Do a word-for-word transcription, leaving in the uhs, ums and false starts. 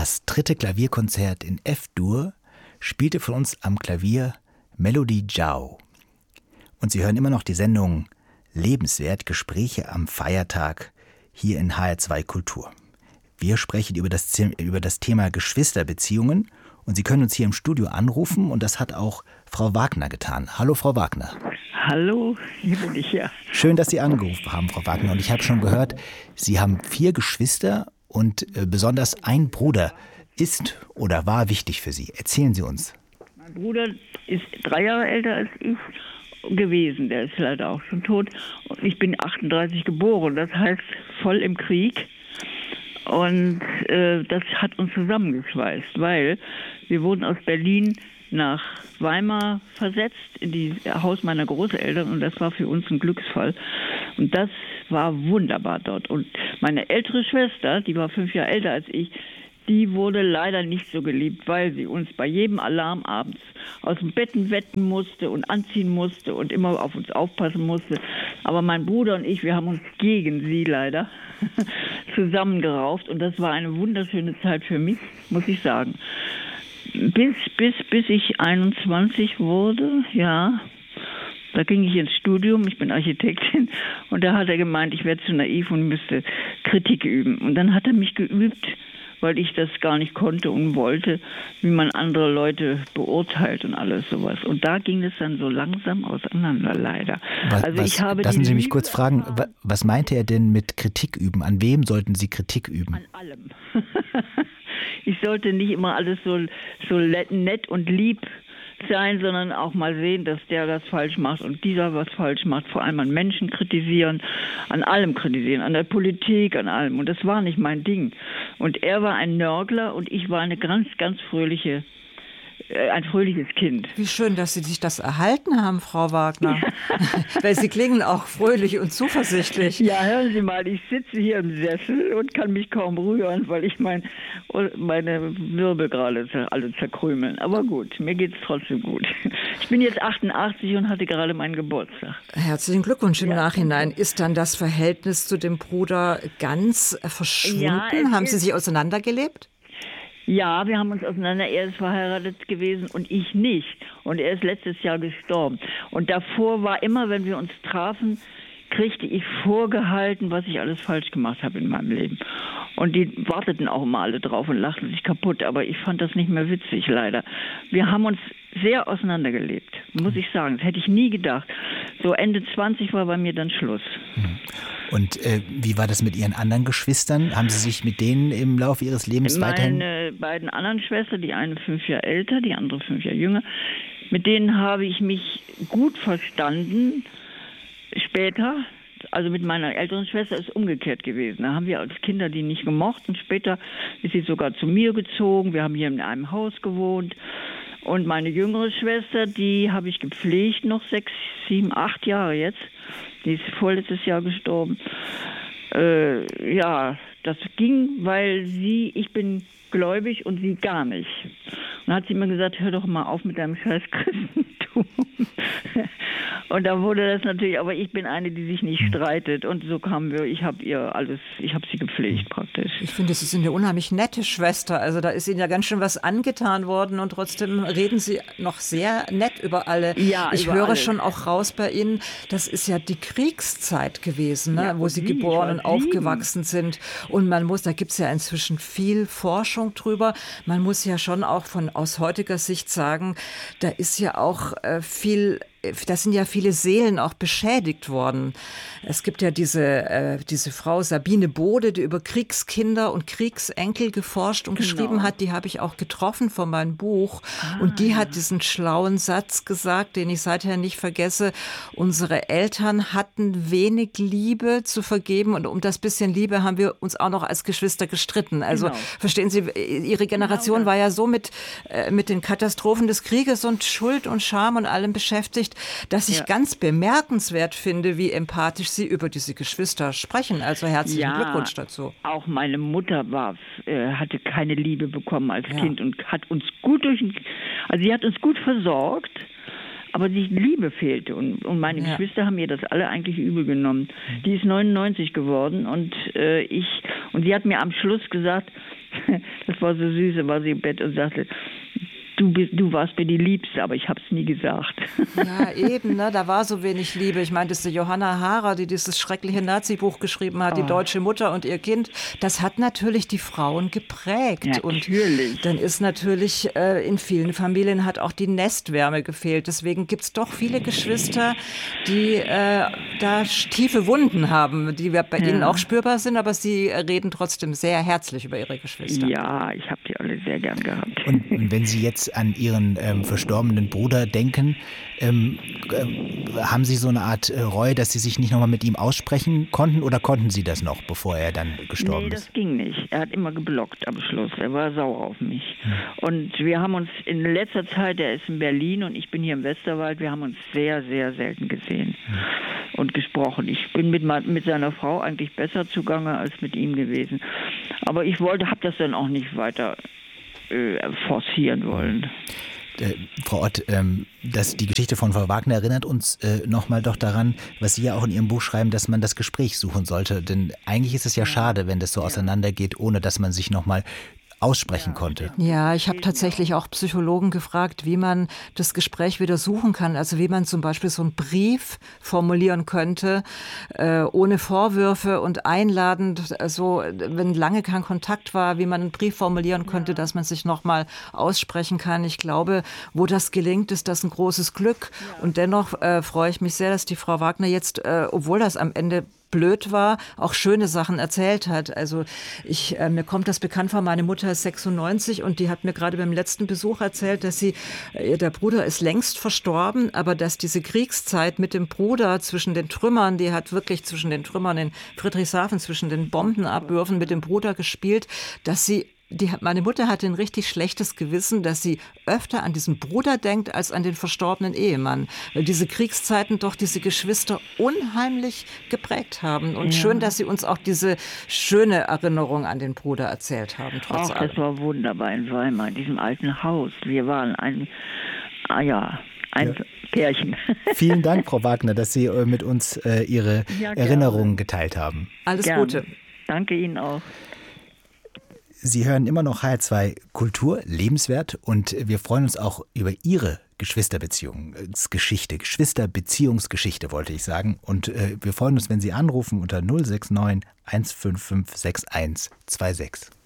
Das dritte Klavierkonzert in F-Dur spielte für uns am Klavier Melody Jau. Und Sie hören immer noch die Sendung Lebenswert, Gespräche am Feiertag hier in H R zwei Kultur. Wir sprechen über das, über das Thema Geschwisterbeziehungen und Sie können uns hier im Studio anrufen und das hat auch Frau Wagner getan. Hallo Frau Wagner. Hallo, hier bin ich ja. Schön, dass Sie angerufen haben, Frau Wagner. Und ich habe schon gehört, Sie haben vier Geschwister und äh, besonders ein Bruder ist oder war wichtig für Sie. Erzählen Sie uns. Mein Bruder ist drei Jahre älter als ich gewesen. Der ist leider auch schon tot. Und ich bin achtunddreißig geboren, das heißt voll im Krieg. Und äh, das hat uns zusammengeschweißt, weil wir wurden aus Berlin nach Weimar versetzt, in das Haus meiner Großeltern, und das war für uns ein Glücksfall. Und das war wunderbar dort. Und meine ältere Schwester, die war fünf Jahre älter als ich, die wurde leider nicht so geliebt, weil sie uns bei jedem Alarm abends aus dem Betten wetten musste und anziehen musste und immer auf uns aufpassen musste. Aber mein Bruder und ich, wir haben uns gegen sie leider zusammengerauft. Und das war eine wunderschöne Zeit für mich, muss ich sagen. Bis, bis, bis ich einundzwanzig wurde, ja, da ging ich ins Studium, ich bin Architektin, und da hat er gemeint, ich wäre zu naiv und müsste Kritik üben. Und dann hat er mich geübt, weil ich das gar nicht konnte und wollte, wie man andere Leute beurteilt und alles sowas. Und da ging es dann so langsam auseinander, leider. Was, also ich was, habe lassen Sie mich Liebe kurz fragen, was meinte er denn mit Kritik üben? An wem sollten Sie Kritik üben? An allem. Ich sollte nicht immer alles so, so nett und lieb sein, sondern auch mal sehen, dass der das falsch macht und dieser was falsch macht. Vor allem an Menschen kritisieren, an allem kritisieren, an der Politik, an allem. Und das war nicht mein Ding. Und er war ein Nörgler und ich war eine ganz, ganz fröhliche ein fröhliches Kind. Wie schön, dass Sie sich das erhalten haben, Frau Wagner. Ja. Weil Sie klingen auch fröhlich und zuversichtlich. Ja, hören Sie mal, ich sitze hier im Sessel und kann mich kaum rühren, weil ich mein, meine Wirbel gerade alle zerkrümeln. Aber gut, mir geht es trotzdem gut. Ich bin jetzt achtundachtzig und hatte gerade meinen Geburtstag. Herzlichen Glückwunsch im ja, Nachhinein. Ist dann das Verhältnis zu dem Bruder ganz verschwunden? Ja, haben Sie sich auseinandergelebt? Ja, wir haben uns auseinander, er ist verheiratet gewesen und ich nicht. Und er ist letztes Jahr gestorben. Und davor war immer, wenn wir uns trafen, kriegte ich vorgehalten, was ich alles falsch gemacht habe in meinem Leben. Und die warteten auch immer alle drauf und lachten sich kaputt. Aber ich fand das nicht mehr witzig, leider. Wir haben uns sehr auseinandergelebt, muss ich sagen. Das hätte ich nie gedacht. So Ende zwanzig war bei mir dann Schluss. Und äh, wie war das mit Ihren anderen Geschwistern? Haben Sie sich mit denen im Laufe Ihres Lebens Meine weiterhin... Meine beiden anderen Schwestern, die eine fünf Jahre älter, die andere fünf Jahre jünger, mit denen habe ich mich gut verstanden. Später, also mit meiner älteren Schwester, ist es umgekehrt gewesen. Da haben wir als Kinder die nicht gemocht und später ist sie sogar zu mir gezogen. Wir haben hier in einem Haus gewohnt. Und meine jüngere Schwester, die habe ich gepflegt noch sechs, sieben, acht Jahre jetzt. Die ist vorletztes Jahr gestorben. Äh, ja, das ging, weil sie, ich bin gläubig und sie gar nicht. Und dann hat sie immer gesagt, hör doch mal auf mit deinem scheiß Christentum. Und da wurde das natürlich, aber ich bin eine, die sich nicht streitet. Und so kamen wir, ich habe ihr alles, ich habe sie gepflegt praktisch. Ich finde, es ist eine unheimlich nette Schwester. Also da ist Ihnen ja ganz schön was angetan worden und trotzdem reden Sie noch sehr nett über alle. Ja, ich über höre alles. schon auch raus bei Ihnen, das ist ja die Kriegszeit gewesen, ne? Ja, wo Sie sie, geboren und ich war sieben. aufgewachsen sind. Und man muss, da gibt es ja inzwischen viel Forschung drüber. Man muss ja schon auch von aus heutiger Sicht sagen, da ist ja auch äh, viel da sind ja viele Seelen auch beschädigt worden. Es gibt ja diese, äh, diese Frau Sabine Bode, die über Kriegskinder und Kriegsenkel geforscht und genau. geschrieben hat. Die habe ich auch getroffen von meinem Buch. Ah, und die ja. hat diesen schlauen Satz gesagt, den ich seither nicht vergesse. Unsere Eltern hatten wenig Liebe zu vergeben und um das bisschen Liebe haben wir uns auch noch als Geschwister gestritten. Also genau. verstehen Sie, Ihre Generation genau. war ja so mit, äh, mit den Katastrophen des Krieges und Schuld und Scham und allem beschäftigt, dass ich ja. ganz bemerkenswert finde, wie empathisch Sie über diese Geschwister sprechen. Also herzlichen ja, Glückwunsch dazu. Auch meine Mutter war, äh, hatte keine Liebe bekommen als ja. Kind und hat uns gut durch, also sie hat uns gut versorgt, aber die Liebe fehlte. Und, und meine ja. Geschwister haben mir das alle eigentlich übel genommen. Die ist neunundneunzig geworden und äh, ich, und sie hat mir am Schluss gesagt, das war so süß, da war sie im Bett und sagte, Du, bist, du warst mir die Liebste, aber ich habe es nie gesagt. Ja, eben, ne? Da war so wenig Liebe. Ich meine, das ist die Johanna Haarer, die dieses schreckliche Nazi-Buch geschrieben hat, oh. Die deutsche Mutter und ihr Kind. Das hat natürlich die Frauen geprägt. Natürlich. Und dann ist natürlich äh, in vielen Familien hat auch die Nestwärme gefehlt. Deswegen gibt es doch viele Geschwister, die äh, da tiefe Wunden haben, die bei ja. ihnen auch spürbar sind, aber sie reden trotzdem sehr herzlich über ihre Geschwister. Ja, ich habe die alle sehr gern gehabt. Und, und wenn Sie jetzt an Ihren ähm, verstorbenen Bruder denken, ähm, äh, haben Sie so eine Art äh, Reue, dass Sie sich nicht nochmal mit ihm aussprechen konnten oder konnten Sie das noch, bevor er dann gestorben nee, ist? Nee, das ging nicht. Er hat immer geblockt am Schluss. Er war sauer auf mich. Hm. Und wir haben uns in letzter Zeit, er ist in Berlin und ich bin hier im Westerwald, wir haben uns sehr, sehr selten gesehen hm. und gesprochen. Ich bin mit, mit seiner Frau eigentlich besser zugange als mit ihm gewesen. Aber ich wollte, habe das dann auch nicht weiter forcieren wollen. Äh, Frau Ott, ähm, das, die Geschichte von Frau Wagner erinnert uns äh, nochmal doch daran, was Sie ja auch in Ihrem Buch schreiben, dass man das Gespräch suchen sollte. Denn eigentlich ist es ja, ja. schade, wenn das so ja. auseinandergeht, ohne dass man sich nochmal aussprechen konnte. Ja, ich habe tatsächlich auch Psychologen gefragt, wie man das Gespräch wieder suchen kann. Also wie man zum Beispiel so einen Brief formulieren könnte, äh, ohne Vorwürfe und einladend, so, wenn lange kein Kontakt war, wie man einen Brief formulieren könnte, dass man sich nochmal aussprechen kann. Ich glaube, wo das gelingt, ist das ein großes Glück. Und dennoch äh, freue ich mich sehr, dass die Frau Wagner jetzt, äh, obwohl das am Ende blöd war, auch schöne Sachen erzählt hat. Also ich, äh, mir kommt das bekannt vor, meine Mutter ist sechsundneunzig und die hat mir gerade beim letzten Besuch erzählt, dass sie, äh, der Bruder ist längst verstorben, aber dass diese Kriegszeit mit dem Bruder zwischen den Trümmern, die hat wirklich zwischen den Trümmern in Friedrichshafen, zwischen den Bombenabwürfen mit dem Bruder gespielt, dass sie Die, meine Mutter hatte ein richtig schlechtes Gewissen, dass sie öfter an diesen Bruder denkt als an den verstorbenen Ehemann. Weil diese Kriegszeiten doch diese Geschwister unheimlich geprägt haben. Und ja. schön, dass Sie uns auch diese schöne Erinnerung an den Bruder erzählt haben. Trotz Ach, das war wunderbar in Weimar, in diesem alten Haus. Wir waren ein, ah ja, ein ja. Pärchen. Vielen Dank, Frau Wagner, dass Sie mit uns äh, Ihre ja, Erinnerungen geteilt haben. Alles gerne. Gute. Danke Ihnen auch. Sie hören immer noch H R zwei Kultur, lebenswert, und wir freuen uns auch über Ihre Geschwisterbeziehungsgeschichte, Geschwisterbeziehungsgeschichte wollte ich sagen. Und äh, wir freuen uns, wenn Sie anrufen unter null sechs neun eins fünf fünf sechs eins zwei sechs.